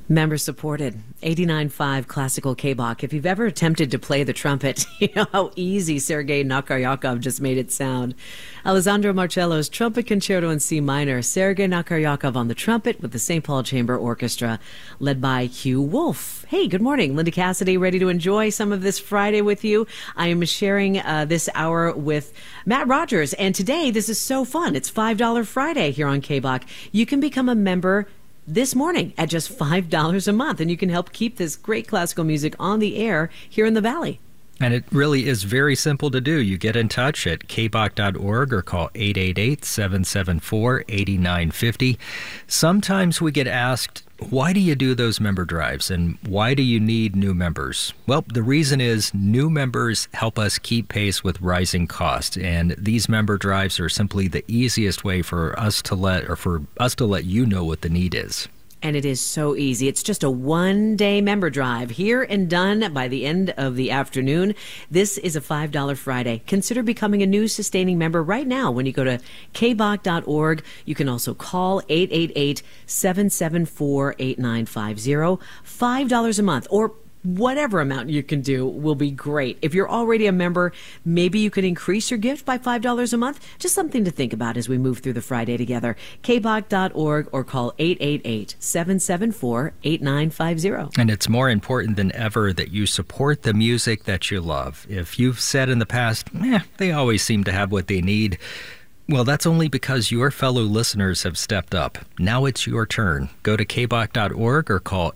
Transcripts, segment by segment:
Member supported. 89.5 Classical K-Bach. If you've ever attempted to play the trumpet, you know how easy Sergei Nakaryakov just made it sound. Alessandro Marcello's Trumpet Concerto in C minor. Sergei Nakaryakov on the trumpet with the St. Paul Chamber Orchestra, led by Hugh Wolf. Hey, good morning. Linda Cassidy, ready to enjoy some of this Friday with you. I am sharing this hour with Matt Rogers. And today, this is so fun. It's $5 Friday here on K-Bach. You can become a member this morning at just $5 a month, and you can help keep this great classical music on the air here in the Valley. And it really is very simple to do. You get in touch at kbach.org or call 888-774-8950. Sometimes we get asked, why do you do those member drives and why do you need new members? Well, the reason is new members help us keep pace with rising costs, and these member drives are simply the easiest way for us to let you know what the need is. And it is so easy. It's just a one-day member drive, here and done by the end of the afternoon. This is a $5 Friday. Consider becoming a new sustaining member right now when you go to kbach.org. You can also call 888-774-8950. $5 a month, or whatever amount you can do will be great. If you're already a member, maybe you could increase your gift by $5 a month. Just something to think about as we move through the Friday together. kbach.org or call 888-774-8950. And it's more important than ever that you support the music that you love. If you've said in the past, they always seem to have what they need, well, that's only because your fellow listeners have stepped up. Now it's your turn. Go to kbach.org or call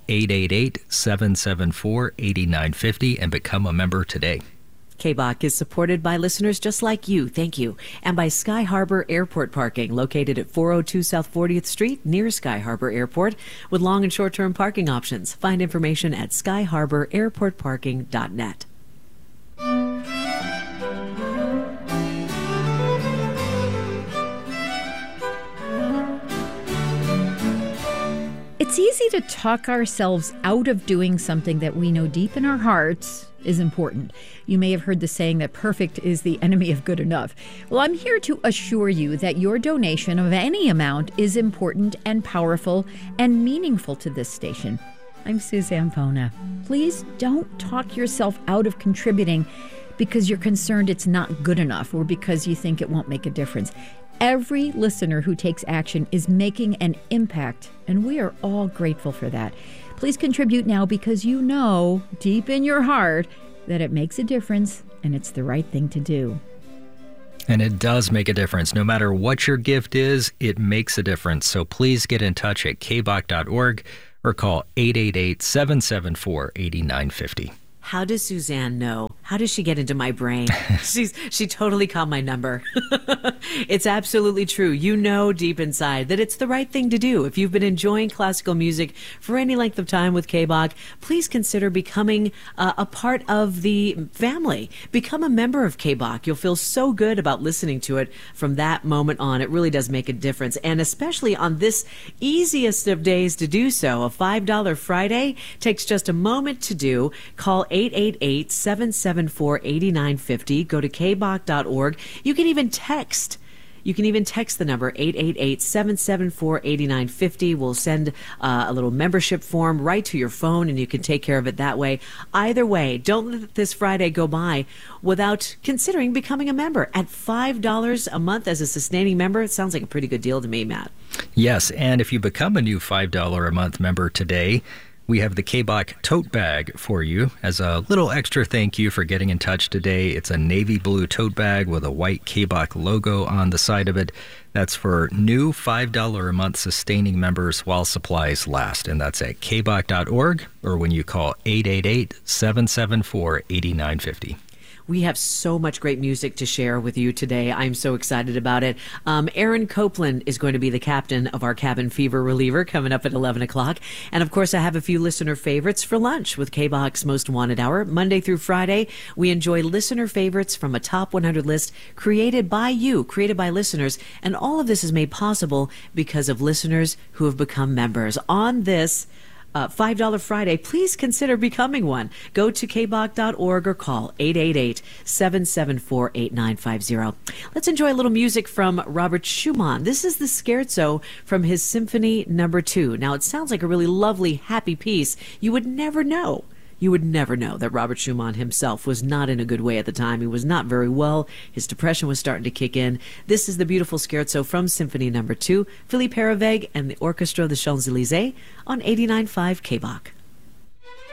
888-774-8950 and become a member today. K-Bach is supported by listeners just like you, thank you, and by Sky Harbor Airport Parking, located at 402 South 40th Street near Sky Harbor Airport, with long and short-term parking options. Find information at skyharbor.airportparking.net. It's easy to talk ourselves out of doing something that we know deep in our hearts is important. You may have heard the saying that perfect is the enemy of good enough. Well, I'm here to assure you that your donation of any amount is important and powerful and meaningful to this station. I'm Suzanne Pona. Please don't talk yourself out of contributing because you're concerned it's not good enough or because you think it won't make a difference. Every listener who takes action is making an impact, and we are all grateful for that. Please contribute now because you know deep in your heart that it makes a difference and it's the right thing to do. And it does make a difference. No matter what your gift is, it makes a difference. So please get in touch at kbach.org or call 888-774-8950. How does Suzanne know? How does she get into my brain? She totally caught my number. It's absolutely true. You know deep inside that it's the right thing to do. If you've been enjoying classical music for any length of time with K-Bach, please consider becoming a part of the family. Become a member of K-Bach. You'll feel so good about listening to it from that moment on. It really does make a difference. And especially on this easiest of days to do so, a $5 Friday takes just a moment to do. Call 888-774-8950. Go to kbach.org. You can even text the number 888-774-8950. We'll send a little membership form right to your phone, and you can take care of it that way. Either way, don't let this Friday go by without considering becoming a member. At $5 a month as a sustaining member, it sounds like a pretty good deal to me, Matt. Yes, and if you become a new $5 a month member today, we have the K-Bach tote bag for you as a little extra thank you for getting in touch today. It's a navy blue tote bag with a white K-Bach logo on the side of it. That's for new $5 a month sustaining members while supplies last. And that's at kbach.org or when you call 888-774-8950. We have so much great music to share with you today. I'm so excited about it. Aaron Copeland is going to be the captain of our Cabin Fever Reliever coming up at 11 o'clock. And, of course, I have a few listener favorites for lunch with K-Bach's Most Wanted Hour. Monday through Friday, we enjoy listener favorites from a top 100 list created by you, created by listeners. And all of this is made possible because of listeners who have become members. On this $5 Friday, please consider becoming one. Go to kbach.org or call 888-774-8950. Let's enjoy a little music from Robert Schumann. This is the Scherzo from his Symphony No. 2. Now, it sounds like a really lovely, happy piece. You would never know. You would never know that Robert Schumann himself was not in a good way at the time. He was not very well. His depression was starting to kick in. This is the beautiful Scherzo from Symphony No. 2, Philippe Herreweghe and the Orchestra of the Champs-Élysées on 89.5 KBach.